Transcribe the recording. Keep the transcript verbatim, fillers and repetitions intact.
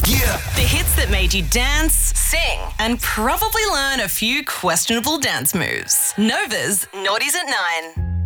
Yeah. The hits that made you dance, sing, and probably learn a few questionable dance moves. Nova's Naughties at Nine.